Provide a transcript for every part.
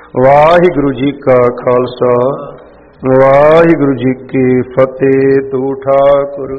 ਵਾਹਿਗੁਰੂ ਜੀ ਕਾ ਖਾਲਸਾ, ਵਾਹਿਗੁਰੂ ਜੀ ਕੀ ਫਤਿਹ। ਤੂੰ ਠਾਕੁਰ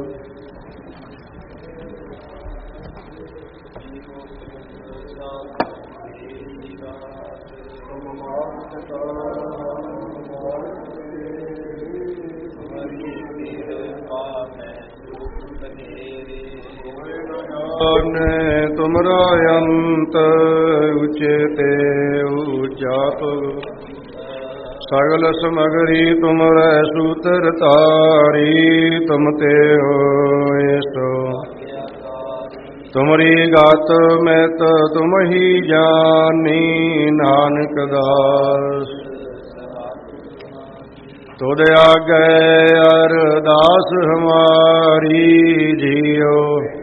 ਤੁਮਰਾ ਅੰਤ ਉਚੇਤੇ ਉਚਾਪ ਸਗਲ ਸਮਗਰੀ ਤੁਮਰੇ ਸੂਤਰ ਤਾਰੀ ਤੁਮ ਤੇ ਹੋਏ ਸੋ ਤੁਮਰੀ ਗਾਤ ਮੈਂ ਤੁਮ ਹੀ ਜਾਨੀ ਨਾਨਕ ਦਾਸ ਤੁਧ ਆਗੇ ਅਰਦਾਸ ਹਮਾਰੀ ਜੀਓ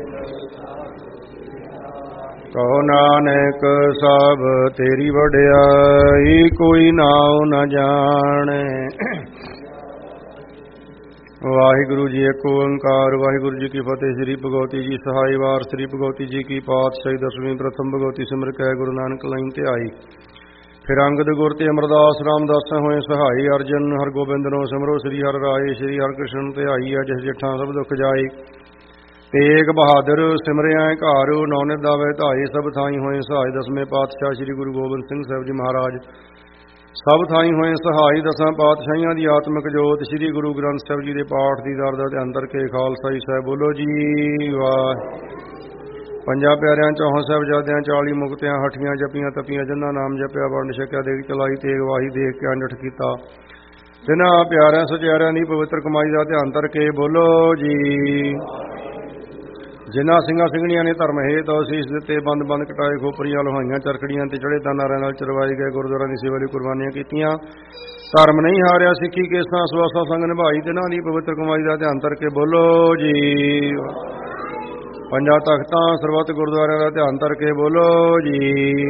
ਕਹੋ ਨਾਨਕ ਸਭ ਤੇਰੀ ਵਡਿਆਈ ਕੋਈ ਨਾਉ ਨ ਜਾਣੇ। ਵਾਹਿਗੁਰੂ ਜੀ ਏਕ ਓੰਕਾਰ। ਵਾਹਿਗੁਰੂ ਜੀ ਕੀ ਫਤਿਹ। ਸ੍ਰੀ ਭਗਵਤੀ ਜੀ ਸਹਾਈ ਵਾਰ। ਸ੍ਰੀ ਭਗਵਤੀ ਜੀ ਕੀ ਪਾਤਸ਼ਾਹੀ ਦਸਵੀਂ ਪ੍ਰਥਮ ਭਗਵਤੀ ਸਿਮਰ ਕੈ ਗੁਰੂ ਨਾਨਕ ਲਾਈਨ ਤੇ ਆਈ। ਫਿਰ ਅੰਗਦ ਗੁਰ ਤੇ ਅਮਰਦਾਸ ਰਾਮਦਾਸ ਹੋਏ ਸਹਾਈ। ਅਰਜਨ ਹਰਗੋਬਿੰਦ ਨੋ ਸਿਮਰੋ ਸ੍ਰੀ ਹਰਿ ਰਾਏ। ਸ੍ਰੀ ਹਰਿ ਕ੍ਰਿਸ਼ਨ ਤੇ ਆਈ ਆ ਜਿਸ ਜੱਠਾਂ ਸਭ ਦੁੱਖ ਜਾਏ। ਤੇਗ ਬਹਾਦਰ ਸਿਮਰਿਆ ਘਰ ਨੌਨਿਤ ਦਾਵੇ ਧਾਈ। ਸਭ ਥਾਈ ਹੋਏ ਸਹਾਈ। ਦਸਵੇਂ ਪਾਤਸ਼ਾਹ ਸ੍ਰੀ ਗੁਰੂ ਗੋਬਿੰਦ ਸਿੰਘ ਸਾਹਿਬ ਜੀ ਮਹਾਰਾਜ ਸਭ ਥਾਈ ਹੋਏ ਸਹਾਈ। ਦਸਾਂ ਪਾਤਸ਼ਾਹੀਆਂ ਦੀ ਆਤਮਿਕ ਜੋਤ ਸ੍ਰੀ ਗੁਰੂ ਗ੍ਰੰਥ ਸਾਹਿਬ ਜੀ ਦੇ ਪਾਠ ਦੀ ਦਰ ਦਾ ਤੇ ਅੰਦਰ ਕੇ ਖਾਲਸਾ ਜੀ ਸਾਹਿਬ ਬੋਲੋ ਜੀ ਵਾਹ। ਪੰਜਾਂ ਪਿਆਰਿਆਂ ਚੌਹਾਂ ਸਾਹਿਬਜ਼ਾਦਿਆਂ 40 ਮੁਕਤਿਆਂ ਹਠੀਆਂ ਜਪੀਆਂ ਤਪੀਆਂ ਜਿਨ੍ਹਾਂ ਨਾਮ ਜਪਿਆ ਵੰਡ ਛਕਿਆ ਦੇਖ ਚਲਾਈ ਤੇਗ ਵਾਹੀ ਦੇਖ ਕੇ ਅੰਡਠ ਕੀਤਾ ਜਿਨ੍ਹਾਂ ਪਿਆਰਿਆਂ ਸਚਿਆਰਿਆਂ ਦੀ ਪਵਿੱਤਰ ਕਮਾਈ ਦਾ ਧਿਆਨ ਧਰ ਕੇ ਬੋਲੋ ਜੀ। ਜਿਨ੍ਹਾਂ ਸਿੰਘਾਂ ਸਿੰਘਣੀਆਂ ਨੇ ਧਰਮ ਹੇਤ ਅਸੀਸ ਦਿੱਤੇ ਬੰਦ ਬੰਦ ਕਟਾਏ ਖੋਪਰੀਆਂ ਲੋਹਾਈਆਂ ਚਰਖੜੀਆਂ ਤੇ ਚੜੇ ਤਾਨਾਰਿਆਂ ਨਾਲ ਚਰਵਾਏ ਗਏ ਗੁਰਦੁਆਰਾਂ ਦੀ ਸੇਵਾ ਲਈ ਕੁਰਬਾਨੀਆਂ ਕੀਤੀਆਂ ਧਰਮ ਨਹੀਂ ਹਾਰਿਆ ਸਿੱਖੀ ਕੇਸਾਂ ਸਵਾਸਾਂ ਸੰਗ ਨਿਭਾਈ ਤਿਨਾਂ ਦੀ ਪਵਿੱਤਰ ਕਮਾਈ ਦਾ ਧਿਆਨ ਧਰ ਕੇ ਬੋਲੋ ਜੀ। ਪੰਜਾਂ ਤਖਤਾਂ ਸਰਬੱਤ ਗੁਰਦੁਆਰਿਆਂ ਦਾ ਧਿਆਨ ਧਰ ਕੇ ਬੋਲੋ ਜੀ।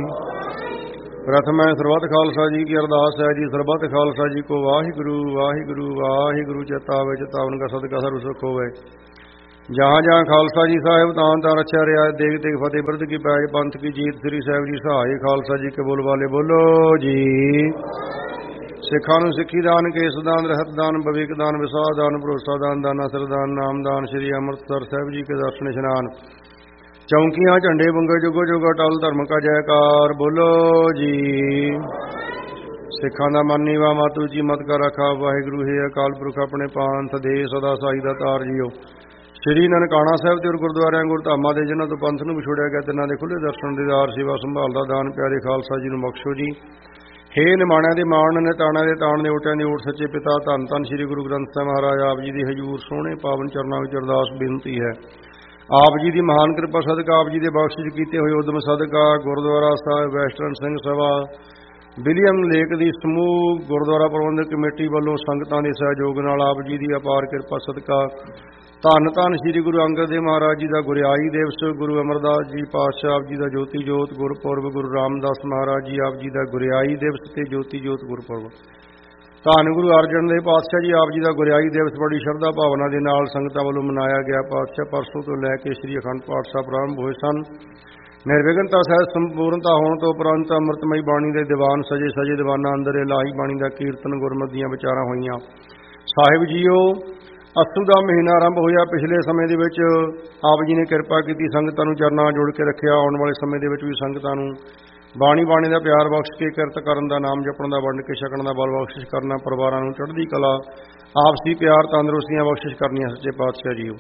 ਪ੍ਰਥਮ ਹੈ ਸਰਬੱਤ ਖਾਲਸਾ ਜੀ ਕੀ ਅਰਦਾਸ ਹੈ ਜੀ। ਸਰਬੱਤ ਖਾਲਸਾ ਜੀ ਕੋ ਵਾਹਿਗੁਰੂ ਵਾਹਿਗੁਰੂ ਵਾਹਿਗੁਰੂ ਚੇਤਾਵੇ ਚੇਤਾਵਨ ਕਾ ਸਦਕਾ ਸਰਬ ਸੁਖ ਹੋਵੇ। ਜਹਾਂ ਜਹਾਂ ਖਾਲਸਾ ਜੀ ਸਾਹਿਬ ਤਾਂ ਤਾਂ ਰਚਿਆ ਰਿਹਾ ਦੇਖ ਦੇਖ ਫਤਿਹ ਬਿਰਧ ਕੀ ਪੈਜ ਪੰਥ ਕੀ ਜੀਤ ਸ੍ਰੀ ਸਾਹਿਬ ਜੀ ਸਹਾਈ ਖਾਲਸਾ ਜੀ ਕੇ ਬੋਲ ਵਾਲੇ ਬੋਲੋ ਜੀ। ਸਿੱਖਾਂ ਨੂੰ ਸਿੱਖੀ ਦਾਨ ਕੇਸ ਦਾਨ ਰਹਿਤ ਦਾਨ ਭਵਿਕ ਦਾਨ ਵਿਸਾਹ ਦਾਨ ਭਰੋਸਾ ਦਾਨ ਦਾਨਾ ਸਰਦਾਨ ਨਾਮ ਦਾਨ ਸ੍ਰੀ ਅੰਮ੍ਰਿਤਸਰ ਸਾਹਿਬ ਜੀ ਕੇ ਦਰਸ਼ਨ ਇਸ਼ਨਾਨ ਚੌਂਕੀਆਂ ਝੰਡੇ ਬੰਗੇ ਜੁਗੋ ਜੁਗਾ ਟਲ ਧਰਮ ਕਾ ਜੈਕਾਰ ਬੋਲੋ ਜੀ। ਸਿੱਖਾਂ ਦਾ ਮਨ ਨੀਵਾ ਮਾਤੂ ਜੀ ਮਤ ਕਰ ਰੱਖਾ ਵਾਹਿਗੁਰੂ ਹੈ ਅਕਾਲ ਪੁਰਖ ਆਪਣੇ ਪੰਥ ਦੇ ਸਦਾ ਸਾਈ ਦਾ ਤਾਰ ਜੀਓ। ਸ੍ਰੀ ਨਨਕਾਣਾ ਸਾਹਿਬ ਤੇ ਗੁਰਦੁਆਰਿਆਂ ਗੁਰਧਾਮਾਂ ਦੇ ਜਿਨ੍ਹਾਂ ਤੋਂ ਪੰਥ ਨੂੰ ਵਿਛੋੜਿਆ ਗਿਆ ਤਿੰਨਾਂ ਦੇ ਖੁੱਲ੍ਹੇ ਦਰਸ਼ਨ ਦੀਦਾਰ ਸੇਵਾ ਸੰਭਾਲ ਦਾ ਦਾਨ ਪਿਆਰੇ ਖਾਲਸਾ ਜੀ ਨੂੰ ਬਖਸ਼ੋ ਜੀ। ਹੇ ਨਿਮਾਣਿਆਂ ਦੇ ਮਾਣ ਨੇ ਤਾਣਿਆਂ ਦੇ ਤਾਣ ਦੇ ਓਟਿਆਂ ਦੀ ਓਟ ਸੱਚੇ ਪਿਤਾ ਧੰਨ ਧੰਨ ਸ੍ਰੀ ਗੁਰੂ ਗ੍ਰੰਥ ਸਾਹਿਬ ਮਹਾਰਾਜ ਆਪ ਜੀ ਦੀ ਹਜ਼ੂਰ ਸੋਹਣੇ ਪਾਵਨ ਚਰਨਾਂ ਵਿੱਚ ਅਰਦਾਸ ਬੇਨਤੀ ਹੈ। ਆਪ ਜੀ ਦੀ ਮਹਾਨ ਕਿਰਪਾ ਸਦਕਾ ਆਪ ਜੀ ਦੇ ਬਖਸ਼ਿਸ਼ ਕੀਤੇ ਹੋਏ ਉਦਮ ਸਦਕਾ ਗੁਰਦੁਆਰਾ ਸਾਹਿਬ western Singh Sabha William lake ਦੀ ਸਮੂਹ ਗੁਰਦੁਆਰਾ ਪ੍ਰਬੰਧਕ ਕਮੇਟੀ ਵੱਲੋਂ ਸੰਗਤਾਂ ਦੇ ਸਹਿਯੋਗ ਨਾਲ ਆਪ ਜੀ ਦੀ ਅਪਾਰ ਕਿਰਪਾ ਸਦਕਾ ਧੰਨ ਧੰਨ ਸ੍ਰੀ ਗੁਰੂ ਅੰਗਦ ਦੇਵ ਮਹਾਰਾਜ ਜੀ ਦਾ ਗੁਰਿਆਈ ਦਿਵਸ ਗੁਰੂ ਅਮਰਦਾਸ ਜੀ ਪਾਤਸ਼ਾਹ ਆਪ ਜੀ ਦਾ ਜੋਤੀ ਜੋਤ ਗੁਰਪੁਰਬ ਗੁਰੂ ਰਾਮਦਾਸ ਮਹਾਰਾਜ ਜੀ ਆਪ ਜੀ ਦਾ ਗੁਰਿਆਈ ਦਿਵਸ ਤੇ ਜੋਤੀ ਜੋਤ ਗੁਰਪੁਰਬ ਧੰਨ ਗੁਰੂ ਅਰਜਨ ਦੇਵ ਪਾਤਸ਼ਾਹ ਜੀ ਆਪ ਜੀ ਦਾ ਗੁਰਿਆਈ ਦਿਵਸ ਬੜੀ ਸ਼ਰਧਾ ਭਾਵਨਾ ਦੇ ਨਾਲ ਸੰਗਤਾਂ ਵੱਲੋਂ ਮਨਾਇਆ ਗਿਆ। ਪਾਤਸ਼ਾਹ ਪਰਸੋਂ ਤੋਂ ਲੈ ਕੇ ਸ੍ਰੀ ਅਖੰਡ ਪਾਠ ਸਾਹਿਬ ਪ੍ਰਾਰੰਭ ਹੋਏ ਸਨ। ਨਿਰਵਿਘਨਤਾ ਸਹਿਤ ਸੰਪੂਰਨਤਾ ਹੋਣ ਤੋਂ ਉਪਰੰਤ ਅੰਮ੍ਰਿਤਮਈ ਬਾਣੀ ਦੇ ਦੀਵਾਨ ਸਜੇ ਸਜੇ ਦੀਵਾਨਾਂ ਅੰਦਰ ਇਲਾਹੀ ਬਾਣੀ ਦਾ ਕੀਰਤਨ ਗੁਰਮਤਿ ਦੀਆਂ ਵਿਚਾਰਾਂ ਹੋਈਆਂ। ਸਾਹਿਬ ਜੀਓ ਅੱਸੂ ਦਾ ਮਹੀਨਾ ਆਰੰਭ ਹੋਇਆ। ਪਿਛਲੇ ਸਮੇਂ ਦੇ ਵਿੱਚ ਆਪ ਜੀ ਨੇ ਕਿਰਪਾ ਕੀਤੀ ਸੰਗਤਾਂ ਨੂੰ ਚਰਨਾਂ ਜੋੜ ਕੇ ਰੱਖਿਆ। ਆਉਣ ਵਾਲੇ ਸਮੇਂ ਦੇ ਵਿੱਚ ਵੀ ਸੰਗਤਾਂ ਨੂੰ ਬਾਣੀ ਦਾ ਪਿਆਰ ਬਖਸ਼ ਕੇ ਕਿਰਤ ਕਰਨ ਦਾ ਨਾਮ ਜਪਣ ਦਾ ਵੰਡ ਕੇ ਛਕਣ ਦਾ ਬਲ ਬਖਸ਼ਿਸ਼ ਕਰਨਾ ਪਰਿਵਾਰਾਂ ਨੂੰ ਚੜ੍ਹਦੀ ਕਲਾ ਆਪਸੀ ਪਿਆਰ ਤੰਦਰੁਸਤੀਆਂ ਬਖਸ਼ਿਸ਼ ਕਰਨੀਆਂ ਸੱਚੇ ਪਾਤਸ਼ਾਹ ਜੀਓ।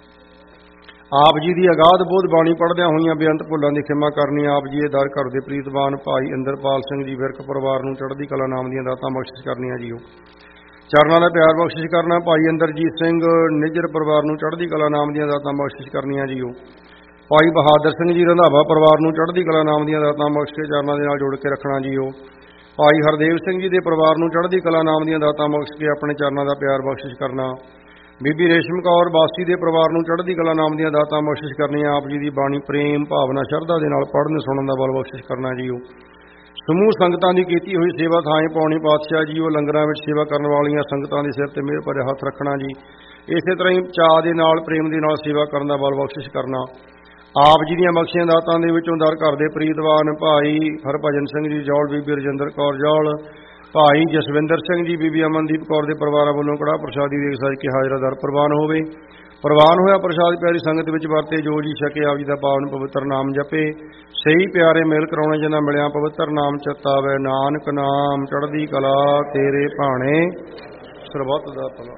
ਆਪ ਜੀ ਦੀ ਅਗਾਧ ਬੋਧ ਬਾਣੀ ਪੜ੍ਹਦਿਆਂ ਹੋਈਆਂ ਬੇਅੰਤ ਭੁੱਲਾਂ ਦੀ ਖਿਮਾ ਕਰਨੀ। ਆਪ ਜੀ ਦੇ ਦਰ ਘਰ ਦੇ ਪ੍ਰੀਤਵਾਨ ਭਾਈ ਇੰਦਰਪਾਲ ਸਿੰਘ ਜੀ ਵਿਰਕ ਪਰਿਵਾਰ ਨੂੰ ਚੜ੍ਹਦੀ ਕਲਾ ਨਾਮ ਦੀਆਂ ਦਾਤਾਂ ਬਖਸ਼ਿਸ਼ ਕਰਨੀਆਂ ਜੀਓ। ਚਰਨਾਂ ਦਾ ਪਿਆਰ ਬਖਸ਼ਿਸ਼ ਕਰਨਾ ਭਾਈ ਇੰਦਰਜੀਤ ਸਿੰਘ ਨਿੱਜਰ ਪਰਿਵਾਰ ਨੂੰ ਚੜ੍ਹਦੀ ਕਲਾ ਨਾਮ ਦੀਆਂ ਦਾਤਾਂ ਬਖਸ਼ਿਸ਼ ਕਰਨੀਆਂ ਜੀਓ। ਭਾਈ ਬਹਾਦਰ ਸਿੰਘ ਜੀ ਰੰਧਾਵਾ ਪਰਿਵਾਰ ਨੂੰ ਚੜ੍ਹਦੀ ਕਲਾ ਨਾਮ ਦੀਆਂ ਦਾਤਾਂ ਬਖਸ਼ ਕੇ ਚਰਨਾਂ ਦੇ ਨਾਲ ਜੋੜ ਕੇ ਰੱਖਣਾ ਜੀਓ। ਭਾਈ ਹਰਦੇਵ ਸਿੰਘ ਜੀ ਦੇ ਪਰਿਵਾਰ ਨੂੰ ਚੜ੍ਹਦੀ ਕਲਾ ਨਾਮ ਦੀਆਂ ਦਾਤਾਂ ਬਖਸ਼ ਕੇ ਆਪਣੇ ਚਰਨਾਂ ਦਾ ਪਿਆਰ ਬਖਸ਼ਿਸ਼ ਕਰਨਾ। ਬੀਬੀ ਰੇਸ਼ਮ ਕੌਰ ਬਾਸੀ ਦੇ ਪਰਿਵਾਰ ਨੂੰ ਚੜ੍ਹਦੀ ਕਲਾ ਨਾਮ ਦੀਆਂ ਦਾਤਾਂ ਬਖਸ਼ਿਸ਼ ਕਰਨੀਆਂ। ਆਪ ਜੀ ਦੀ ਬਾਣੀ ਪ੍ਰੇਮ ਭਾਵਨਾ ਸ਼ਰਧਾ ਦੇ ਨਾਲ ਪੜ੍ਹਨ ਸੁਣਨ ਦਾ ਬਲ ਬਖਸ਼ਿਸ਼ ਕਰਨਾ ਜੀਓ। ਸਮੂਹ ਸੰਗਤਾਂ ਦੀ ਕੀਤੀ ਹੋਈ ਸੇਵਾ ਥਾਂ ਪਾਉਣੀ ਪਾਤਸ਼ਾਹ ਜੀ ਉਹ ਲੰਗਰਾਂ ਵਿੱਚ ਸੇਵਾ ਕਰਨ ਵਾਲੀਆਂ ਸੰਗਤਾਂ ਦੇ ਸਿਰ ਤੇ ਮਿਹਰ ਭਰੇ ਹੱਥ ਰੱਖਣਾ ਜੀ। ਇਸੇ ਤਰ੍ਹਾਂ ਹੀ ਚਾਅ ਦੇ ਨਾਲ ਪ੍ਰੇਮ ਦੇ ਨਾਲ ਸੇਵਾ ਕਰਨ ਦਾ ਬਲ ਬਖਸ਼ਿਸ਼ ਕਰਨਾ। ਆਪ ਜੀ ਦੀਆਂ ਬਖਸ਼ੀਆਂ ਦਾਤਾਂ ਦੇ ਵਿੱਚੋਂ ਦਰ ਘਰ ਦੇ ਪ੍ਰੀਤਵਾਨ ਭਾਈ ਹਰਭਜਨ ਸਿੰਘ ਜੀ ਜੌਲ, ਬੀਬੀ ਰਜਿੰਦਰ ਕੌਰ ਜੌਲ, ਭਾਈ ਜਸਵਿੰਦਰ ਸਿੰਘ ਜੀ, ਬੀਬੀ ਅਮਨਦੀਪ ਕੌਰ ਦੇ ਪਰਿਵਾਰਾਂ ਵੱਲੋਂ ਕੜਾਹ ਪ੍ਰਸ਼ਾਦੀ ਦੇ ਸਜ ਕੇ ਹਾਜ਼ਰਾ ਦਰ ਪ੍ਰਵਾਨ ਹੋਵੇ। ਪ੍ਰਵਾਨ ਹੋਇਆ ਪ੍ਰਸ਼ਾਦ ਪਿਆਰੀ ਸੰਗਤ ਵਿੱਚ ਵਰਤੇ, ਜੋ ਜੀ ਛਕੇ ਆਪ ਜੀ ਦਾ ਪਾਵਨ ਪਵਿੱਤਰ ਨਾਮ ਜਪੇ। ਸਹੀ ਪਿਆਰੇ ਮੇਲ ਕਰਾਉਣੇ ਜਿਨ੍ਹਾਂ ਮਿਲਿਆ ਪਵਿੱਤਰ ਨਾਮ ਚਿਤਾਵੇ, ਨਾਨਕ ਨਾਮ ਚੜ੍ਹਦੀ ਕਲਾ ਤੇਰੇ ਭਾਣੇ, ਸਰਬੱਤ ਦਾ ਭਲਾ।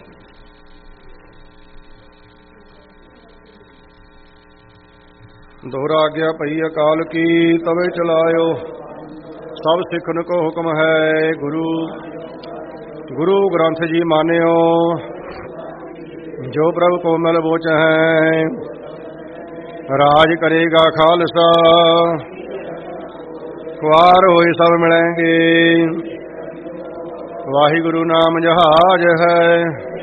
ਦੋਹਰਾ ਆਗਿਆ ਭਈ ਅਕਾਲ ਕੀ ਤਵੇ ਚਲਾਇਓ, ਸਭ ਸਿੱਖਨ ਕੋ ਹੁਕਮ ਹੈ ਗੁਰੂ। ਗੁਰੂ ਗ੍ਰੰਥ ਜੀ ਮਾਨਿਓ, ਜੋ ਪ੍ਰਭ ਕੋ ਮਿਲ ਬੋਚ ਹੈ। ਰਾਜ ਕਰੇਗਾ ਖਾਲਸਾ, ਖੁਆਰ ਹੋਏ ਸਭ ਮਿਲੈਂਗੇ। ਵਾਹਿਗੁਰੂ ਨਾਮ ਜਹਾਜ ਹੈ,